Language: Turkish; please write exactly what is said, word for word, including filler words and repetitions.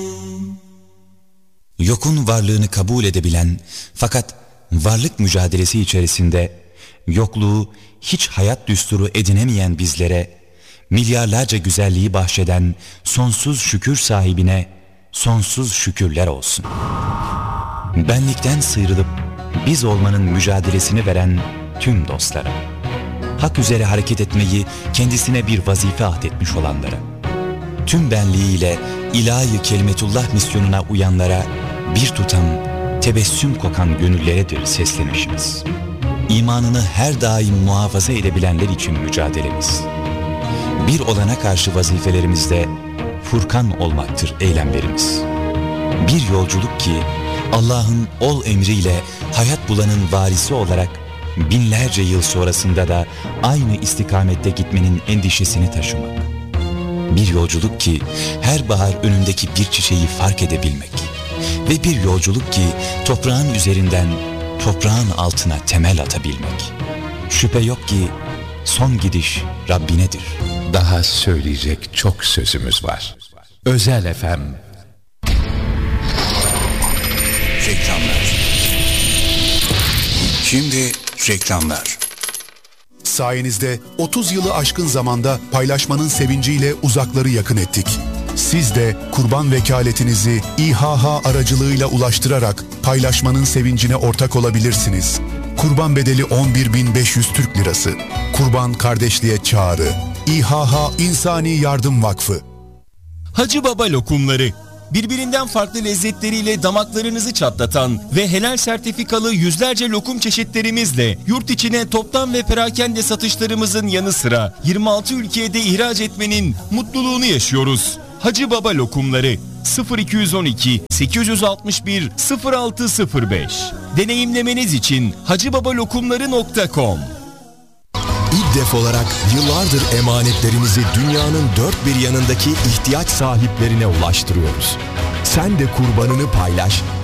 Yokun varlığını kabul edebilen fakat varlık mücadelesi içerisinde yokluğu hiç hayat düsturu edinemeyen bizlere milyarlarca güzelliği bahşeden sonsuz şükür sahibine sonsuz şükürler olsun. Benlikten sıyrılıp biz olmanın mücadelesini veren tüm dostlara, hak üzere hareket etmeyi kendisine bir vazife ahdetmiş olanlara, tüm benliğiyle ilahi kelimetullah misyonuna uyanlara bir tutam tebessüm kokan gönülleredir seslenişimiz. İmanını her daim muhafaza edebilenler için mücadelemiz. Bir olana karşı vazifelerimizde Furkan olmaktır eylemlerimiz. Bir yolculuk ki Allah'ın ol emriyle hayat bulanın varisi olarak binlerce yıl sonrasında da aynı istikamette gitmenin endişesini taşımak. Bir yolculuk ki her bahar önündeki bir çiçeği fark edebilmek. Ve bir yolculuk ki toprağın üzerinden toprağın altına temel atabilmek. Şüphe yok ki son gidiş Rabbinedir. Daha söyleyecek çok sözümüz var. Özel F M. Reklamlar. Şimdi reklamlar. Sayenizde otuz yılı aşkın zamanda paylaşmanın sevinciyle uzakları yakın ettik. Siz de kurban vekaletinizi İHH aracılığıyla ulaştırarak paylaşmanın sevincine ortak olabilirsiniz. Kurban bedeli on bir bin beş yüz Türk Lirası. Kurban kardeşliğe çağrı. İHH İnsani Yardım Vakfı. Hacı Baba lokumları. Birbirinden farklı lezzetleriyle damaklarınızı çatlatan ve helal sertifikalı yüzlerce lokum çeşitlerimizle yurt içine toptan ve perakende satışlarımızın yanı sıra yirmi altı ülkeye de ihraç etmenin mutluluğunu yaşıyoruz. Hacı Baba lokumları sıfır iki on iki sekiz yüz altmış bir sıfır altı sıfır beş. Deneyimlemeniz için hacıbabalokumları nokta com. İGDEF olarak yıllardır emanetlerimizi dünyanın dört bir yanındaki ihtiyaç sahiplerine ulaştırıyoruz. Sen de kurbanını paylaş,